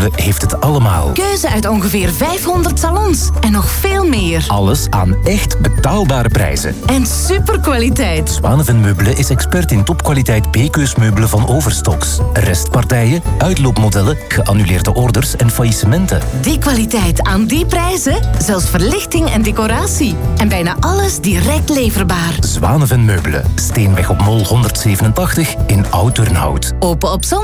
Meubelen heeft het allemaal. Keuze uit ongeveer 500 salons en nog veel meer. Alles aan echt betaalbare prijzen. En superkwaliteit. Zwaneven Meubelen is expert in topkwaliteit B-keusmeubelen van Overstocks. Restpartijen, uitloopmodellen, geannuleerde orders en faillissementen. Die kwaliteit aan die prijzen, zelfs verlichting en decoratie. En bijna alles direct leverbaar. Zwaneven Meubelen, Steenweg op Mol 187 in Oud-Turnhout. Open op zondag